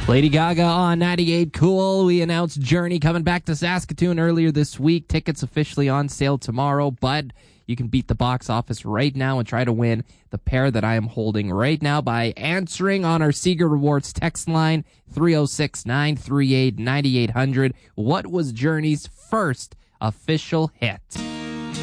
Lady Gaga on 98 Cool. We announced Journey coming back to Saskatoon earlier this week. Tickets officially on sale tomorrow, but you can beat the box office right now and try to win the pair that I am holding right now by answering on our Seeger Rewards text line 306-938-9800. What was Journey's first official hit?